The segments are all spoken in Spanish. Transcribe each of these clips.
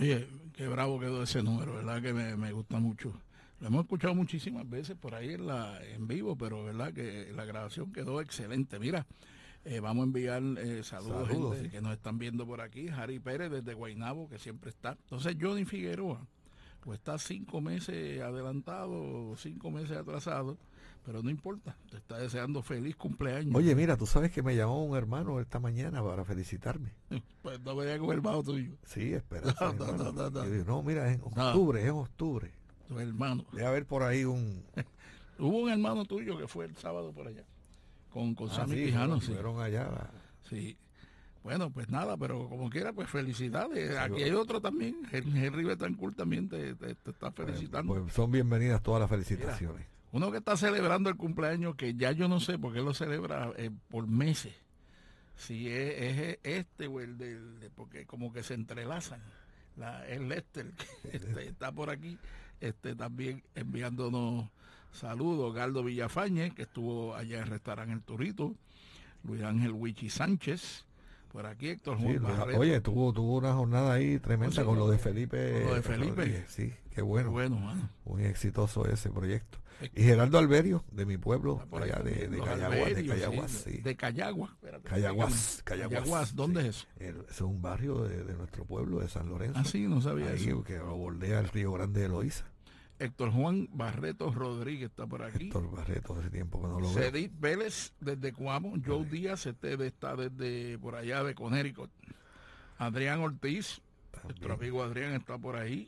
Oye, qué bravo quedó ese número, ¿verdad? Que me gusta mucho. Lo hemos escuchado muchísimas veces por ahí en vivo, pero verdad que la grabación quedó excelente. Mira, vamos a enviar saludos, Saludos, gente sí. que nos están viendo por aquí. Harry Pérez desde Guaynabo, que siempre está. Entonces, Johnny Figueroa, pues está 5 meses adelantado, 5 meses atrasado, pero no importa, te está deseando feliz cumpleaños. Oye, mira, tú sabes que me llamó un hermano esta mañana para felicitarme. Pues no me con el bajo tuyo. Sí, Esperanza, No, mi no, no, hermano. no, Y yo no. digo, no, mira, No, es en octubre. tu hermano. Debe haber por ahí un... Hubo un hermano tuyo que fue el sábado por allá, con Ah, Sammy sí, Quijano, sí. fueron allá. Sí. Bueno, pues nada, pero como quiera, pues felicidades. Sí, Aquí hay otro también, Henry Betancourt también te está felicitando. pues son bienvenidas todas las Mira, felicitaciones. uno que está celebrando el cumpleaños, que ya yo no sé por qué lo celebra por meses, si es este o el porque como que se entrelazan. El Lester, que está por aquí, también enviándonos saludos. Galdo Villafañez, que estuvo allá en el restaurante El Turito. Luis Ángel Wichi Sánchez, por aquí Héctor Sí, Juan Barreto. oye, tuvo una jornada ahí tremenda Sí, con lo de Felipe. con lo de Felipe. Rodríguez. Sí, qué Qué bueno. bueno, mano. Muy exitoso ese proyecto. Es Y Gerardo Alberio, de mi pueblo, Está por ahí allá también, de los Cayaguas, de Alberios, Cayaguas, sí, sí. de Cayaguas. Espérate, Cayaguas. Cayaguas, ¿dónde Sí. es eso? Ese es un barrio de nuestro pueblo, de San Lorenzo. Ah, sí, no sabía Ahí eso. que lo bordea el Río Grande de Loíza. Héctor Juan Barreto Rodríguez está por aquí. Héctor Barreto, hace tiempo que no lo veo. Cedit Vélez desde Cuamo. Joe Díaz está desde por allá de Connecticut. Adrián Ortiz, nuestro amigo Adrián está por ahí.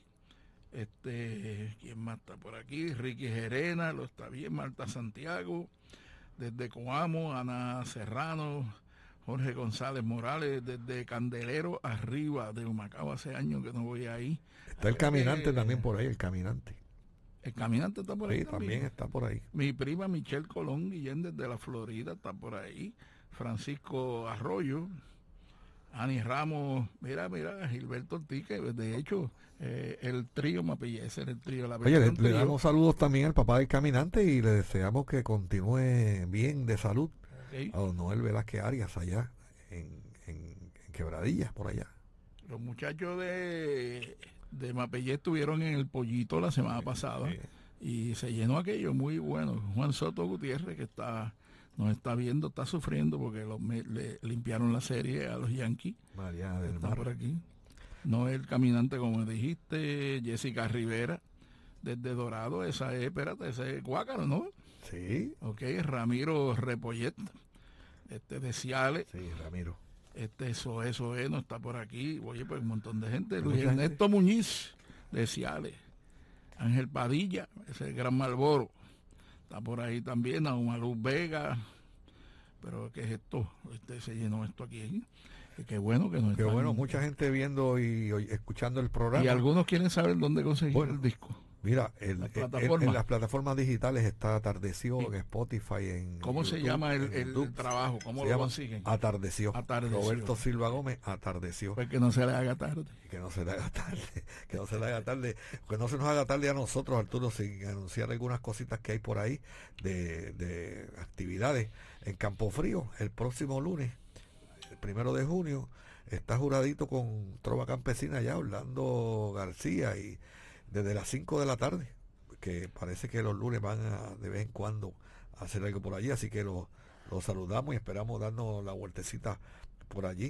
¿Quién más está por aquí? Ricky Gerena, lo está bien. Marta Santiago, desde Coamo. Ana Serrano, Jorge González Morales, desde Candelero arriba de Humacao. Hace años que no voy ahí. Está el caminante también por ahí, el caminante. El caminante está por ahí Sí, también. también está por ahí. Mi prima Michelle Colón Guillén desde la Florida está por ahí. Francisco Arroyo. Ani Ramos, mira, Gilberto Ortiz, que de hecho el trío Mapille, ese era el trío. La Oye, versión le trío. damos saludos también al papá del caminante y le deseamos que continúe bien de salud Ok. a don Noel Velázquez Arias allá en Quebradillas, por allá. Los muchachos de Mapelle estuvieron en el Pollito la semana pasada Sí. y se llenó aquello muy bueno. Juan Soto Gutiérrez, que nos está viendo, está sufriendo porque le limpiaron la serie a los Yankees. Mariana del Está Mar. por aquí. No el caminante, como dijiste. Jessica Rivera, desde Dorado. Esa es, espérate, ese es Guácaro, ¿no? Sí, Ok, Ramiro Repollet, de Ciales. sí, Ramiro. Eso no está por aquí. Oye, pues un montón de gente. Mucha Luis gente. Ernesto Muñiz, de Ciales. Ángel Padilla, ese es el Gran Malboro. Está por ahí también. Nauma Luz Vega. Pero ¿qué es esto? Se llenó esto aquí. Qué bueno que nos Qué bueno, mucha gente viendo y escuchando el programa. Y algunos quieren saber dónde conseguir Bueno, el disco. Mira, Las plataformas. en las plataformas digitales está Atardeció, en Spotify, en ¿Cómo se YouTube, llama en el YouTube. trabajo? ¿Cómo Se lo llama consiguen? Atardeció. Atardeció. Roberto Silva Gómez, Atardeció. Pues que no se le haga tarde. Que no se le haga tarde, que no se le haga tarde, que no se nos haga tarde a nosotros, Arturo, sin anunciar algunas cositas que hay por ahí de actividades en Campo Frío. El próximo lunes, el 1 de junio, está juradito con Trova Campesina allá, Orlando García, y desde las 5 de la tarde, que parece que los lunes van de vez en cuando a hacer algo por allí, así que los saludamos y esperamos darnos la vueltecita por allí.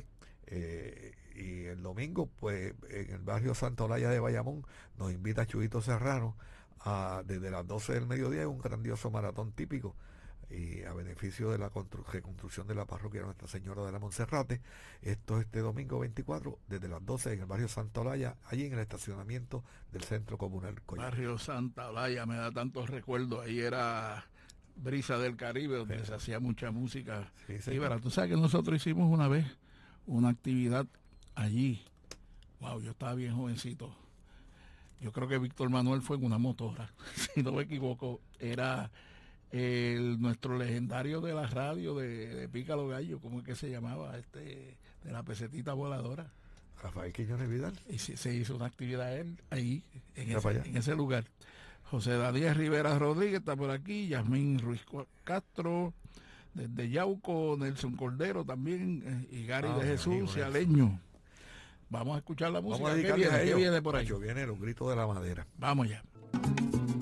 Y el domingo, pues en el barrio Santa Olaya de Bayamón, nos invita Chuyito Serrano desde las 12 del mediodía, un grandioso maratón típico y a beneficio de la reconstrucción de la parroquia Nuestra Señora de la Monserrate. Esto este domingo 24, desde las 12 en el barrio Santa Olaya, allí en el estacionamiento del Centro Comunal Collado. Barrio Santa Olaya, me da tantos recuerdos. Ahí era Brisa del Caribe, donde se hacía mucha música. Sí, Sí, pero tú sabes que nosotros hicimos una vez una actividad allí. Wow, yo estaba bien jovencito. Yo creo que Víctor Manuel fue en una motora, si no me equivoco. Era nuestro legendario de la radio de Pícalo Gallo, ¿cómo es que se llamaba? De la pesetita voladora. Rafael Quiñones Vidal. Y se hizo una actividad él ahí, Mira para allá. en ese lugar. José Daniel Rivera Rodríguez está por aquí, Yasmín Ruiz Castro, desde Yauco, Nelson Cordero también, y Gary de mi Jesús, amigo Nelson. Cialeño. Vamos a escuchar la música. Vamos a ¿Qué dedicarles viene? a ellos. ¿Qué viene por ahí? Nacho, viene Los Gritos de la Madera. Vamos ya.